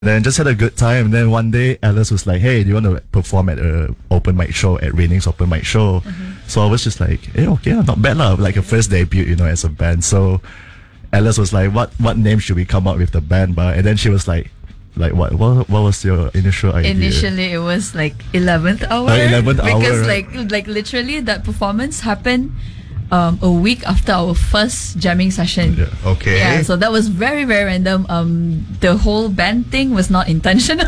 Then just had a good time. And then one day, Alice was like, "Hey, do you want to perform at a open mic show at Raining's open mic show?" So I was just like, "Hey, okay, not bad lah." Like a first debut, as a band. So Alice was like, "What name should we come up with the band by?" And then she was like what was your initial idea? Initially, it was like 11th hour. 11th hour. Because like literally that performance happened a week after our first jamming session. Yeah. Okay. Yeah, so that was very, very random. The whole band thing was not intentional.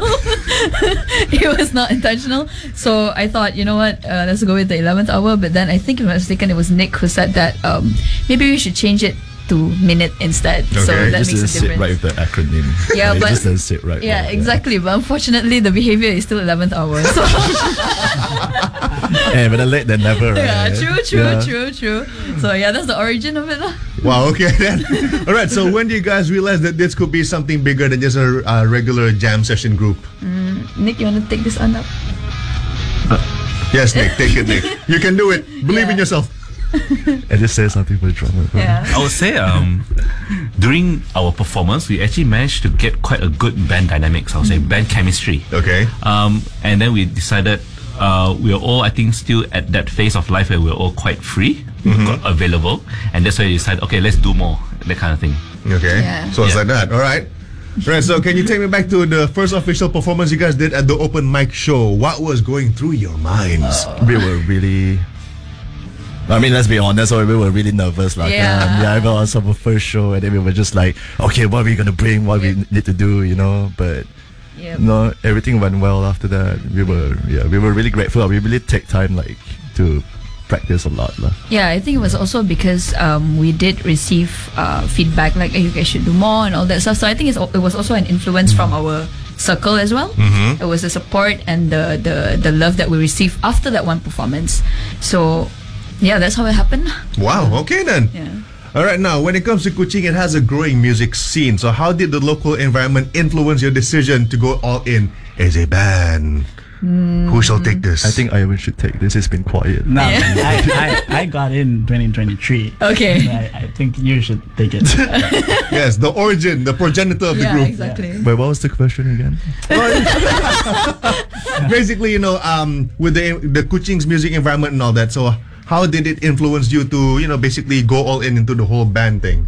It was not intentional. So I thought, you know what, let's go with the 11th hour. But then I think, if I'm not mistaken, it was Nick who said that maybe we should change it to minute instead. Okay. So that Just makes a doesn't sit difference. right with the acronym. Yeah, It but just doesn't sit right. Yeah, well, exactly. But unfortunately, the behavior is still 11th hour. So Yeah, better late than never, right? yeah, true. Yeah. So yeah, that's the origin of it, lah. Wow, okay then. All right, so when do you guys realize that this could be something bigger than just a regular jam session group? Nick, you want to take this on up? Yes, Nick, take it, Nick. You can do it. Believe in Yeah. yourself. And just say something for the drummer. Yeah. I would say during our performance, we actually managed to get quite a good band dynamics. I would say band chemistry. Okay. And then we decided we are all, I think, still at that phase of life where we're all quite free, available, and that's why we decided, okay, let's do more, that kind of thing. Okay. Yeah. So it's Yeah. like that. All right. Right. So can you take me back to the first official performance you guys did at the open mic show? What was going through your minds? We were really, I mean, let's be honest, we were really nervous. Like, Yeah. it was our first show, and then we were just like, okay, what are we gonna bring? What we need to do, But Yep. no, everything went well after that. We were really grateful. We really take time to practice a lot, lah. Yeah, I think it was also because we did receive feedback like, hey, you guys should do more and all that stuff. So I think it was also an influence from our circle as well. It was the support and the love that we received after that one performance. So yeah, that's how it happened. Wow. Okay then. Yeah. All right, now when it comes to Kuching, it has a growing music scene. So how did the local environment influence your decision to go all in as a band? Who shall take this? I think Ivan should take this. It's been quiet. No, Yeah. I got in 2023. Okay. I think you should take it. Yes, the origin, the progenitor of the Yeah, group. exactly. But what was the question again? Basically, with the Kuching's music environment and all that. So how did it influence you to, basically go all in into the whole band thing?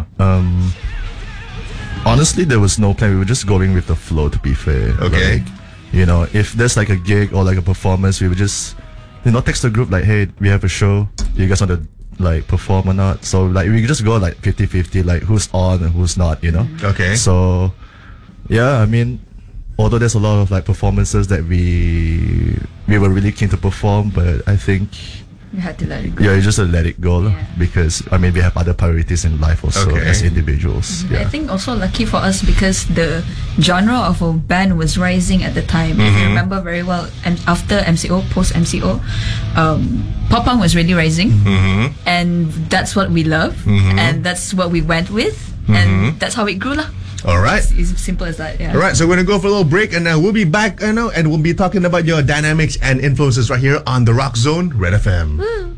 Honestly, there was no plan. We were just going with the flow, to be fair. Okay. If there's like a gig or like a performance, we would just, text the group like, hey, we have a show. Do you guys want to perform or not? So we could just go 50-50, who's on and who's not, Okay. So, yeah, I mean, although there's a lot of performances that we were really keen to perform, but I think, You had to let it go. yeah, you just let it go, Yeah. because I mean we have other priorities in life also Okay. as individuals. I Yeah. think also lucky for us because the genre of our band was rising at the time. If you remember very well, and after MCO, post MCO, pop punk was really rising, and that's what we love, and that's what we went with, and that's how it grew, lah. All right. It's simple as that. Yeah. All right, so we're going to go for a little break and we'll be back, and we'll be talking about your dynamics and influences right here on the Rock Zone, Red FM. Woo.